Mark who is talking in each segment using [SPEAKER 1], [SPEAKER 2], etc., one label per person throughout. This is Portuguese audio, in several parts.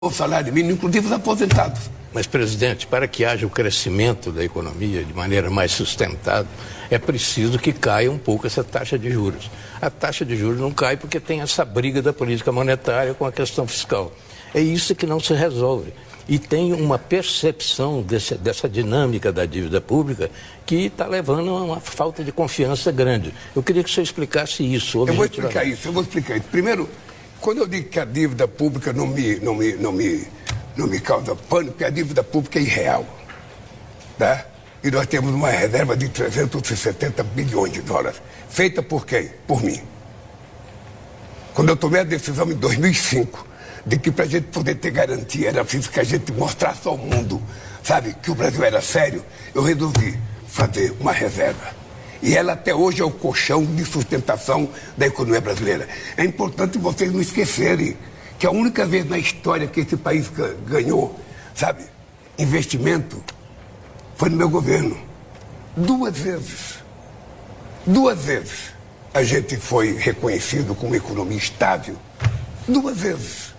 [SPEAKER 1] o salário mínimo, inclusive os aposentados.
[SPEAKER 2] Mas, presidente, para que haja o crescimento da economia de maneira mais sustentada, é preciso que caia um pouco essa taxa de juros. A taxa de juros não cai porque tem essa briga da política monetária com a questão fiscal. É isso que não se resolve. E tem uma percepção dessa dinâmica da dívida pública que está levando a uma falta de confiança grande. Eu queria que o senhor explicasse isso.
[SPEAKER 1] Eu vou explicar isso. Primeiro, quando eu digo que a dívida pública não me causa pânico, porque a dívida pública é irreal. Tá? E nós temos uma reserva de 370 bilhões de dólares. Feita por quem? Por mim. Quando eu tomei a decisão em 2005, de que para a gente poder ter garantia era preciso que a gente mostrasse ao mundo, sabe, que o Brasil era sério, eu resolvi fazer uma reserva. E ela até hoje é o colchão de sustentação da economia brasileira. É importante vocês não esquecerem que a única vez na história que esse país ganhou, sabe, investimento, foi no meu governo. 2 vezes. 2 vezes a gente foi reconhecido como economia estável. 2 vezes.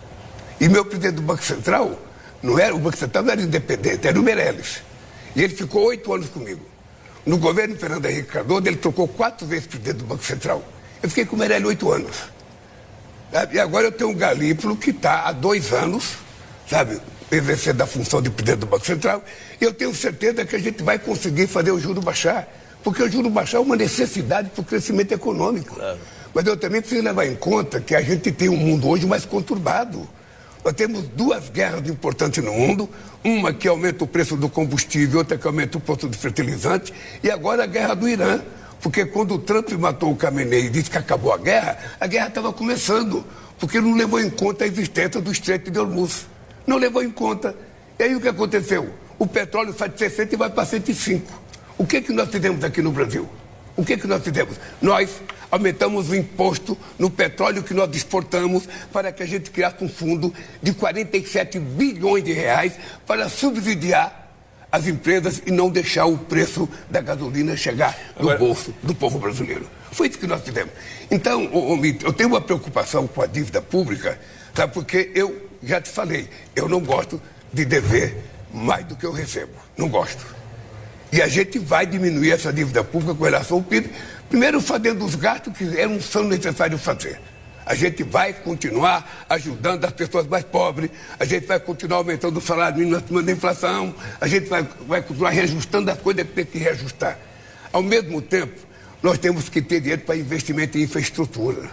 [SPEAKER 1] E meu presidente do Banco Central, o Banco Central não era independente, era o Meirelles. E ele ficou 8 anos comigo. No governo Fernando Henrique Cardoso, ele trocou 4 vezes presidente do Banco Central. Eu fiquei com o Meirelles 8 anos. Sabe? E agora eu tenho um Galípolo que está há 2 anos, sabe, exercendo a função de presidente do Banco Central. E eu tenho certeza que a gente vai conseguir fazer o juro baixar. Porque o juro baixar é uma necessidade para o crescimento econômico. Claro. Mas eu também preciso levar em conta que a gente tem um mundo hoje mais conturbado. Nós temos 2 guerras importantes no mundo, uma que aumenta o preço do combustível, outra que aumenta o preço do fertilizante, e agora a guerra do Irã. Porque quando o Trump matou o Khamenei e disse que acabou a guerra estava começando, porque não levou em conta a existência do Estreito de Hormuz. Não levou em conta. E aí o que aconteceu? O petróleo sai de 60 e vai para 105. O que nós fizemos aqui no Brasil? O que nós fizemos? Nós aumentamos o imposto no petróleo que nós exportamos para que a gente criasse um fundo de 47 bilhões de reais para subsidiar as empresas e não deixar o preço da gasolina chegar no bolso do povo brasileiro. Foi isso que nós fizemos. Então, eu tenho uma preocupação com a dívida pública, sabe? Porque eu já te falei, eu não gosto de dever mais do que eu recebo. Não gosto. E a gente vai diminuir essa dívida pública com relação ao PIB, primeiro fazendo os gastos que são necessários fazer. A gente vai continuar ajudando as pessoas mais pobres, a gente vai continuar aumentando o salário mínimo acima da inflação, a gente vai continuar reajustando as coisas que tem que reajustar. Ao mesmo tempo, nós temos que ter dinheiro para investimento em infraestrutura.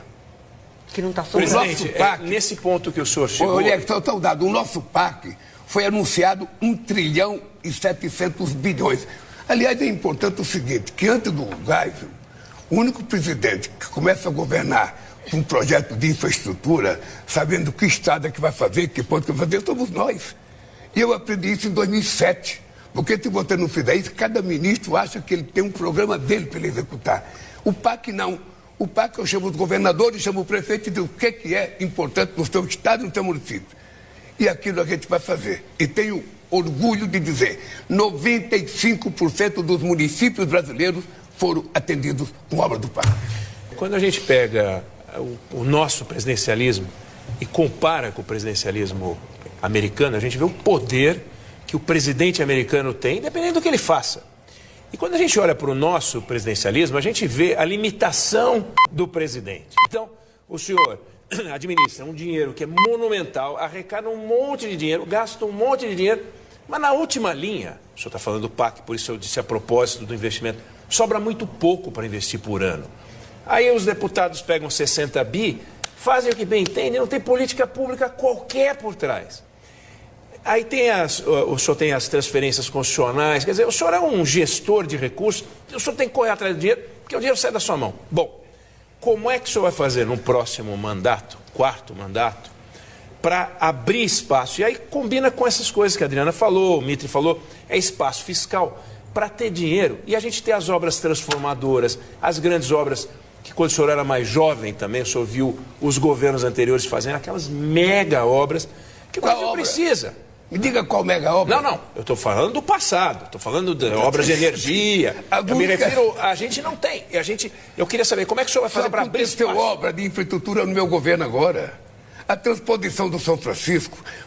[SPEAKER 3] Que não está sobrando.
[SPEAKER 4] Presidente, nesse ponto que o senhor chegou...
[SPEAKER 1] Olha, saudade, o nosso PAC foi anunciado 1 trilhão e 700 bilhões. Aliás, é importante o seguinte, que antes do Geisel, o único presidente que começa a governar com um projeto de infraestrutura, sabendo que estado é que vai fazer, que ponto que vai fazer, somos nós. E eu aprendi isso em 2007, porque se você não fizer isso, cada ministro acha que ele tem um programa dele para ele executar. O PAC não. O PAC eu chamo os governadores, chamo o prefeito e digo o que é importante no seu estado e no seu município. E aquilo a gente vai fazer. E tenho orgulho de dizer, 95% dos municípios brasileiros foram atendidos com obra do PAC.
[SPEAKER 4] Quando a gente pega o nosso presidencialismo e compara com o presidencialismo americano, a gente vê o poder que o presidente americano tem, independente do que ele faça. E quando a gente olha para o nosso presidencialismo, a gente vê a limitação do presidente. Então, o senhor administra um dinheiro que é monumental, arrecada um monte de dinheiro, gasta um monte de dinheiro, mas na última linha, o senhor está falando do PAC, por isso eu disse a propósito do investimento, sobra muito pouco para investir por ano. Aí os deputados pegam 60 bi, fazem o que bem entendem, não tem política pública qualquer por trás. Aí o senhor tem as transferências constitucionais, quer dizer, o senhor é um gestor de recursos, o senhor tem que correr atrás do dinheiro, porque o dinheiro sai da sua mão. Bom, como é que o senhor vai fazer no próximo mandato, 4º mandato, para abrir espaço? E aí combina com essas coisas que a Adriana falou, o Mitri falou, é espaço fiscal para ter dinheiro e a gente ter as obras transformadoras, as grandes obras que quando o senhor era mais jovem também, o senhor viu os governos anteriores fazendo aquelas mega obras que o Brasil precisa.
[SPEAKER 1] Me diga qual mega obra.
[SPEAKER 4] Não, eu estou falando do passado, estou falando de obras de energia. Eu me refiro, a gente não tem. Eu queria saber como é que o senhor vai fazer para abrir espaço.
[SPEAKER 1] Obra de infraestrutura no meu governo agora. A transposição do São Francisco,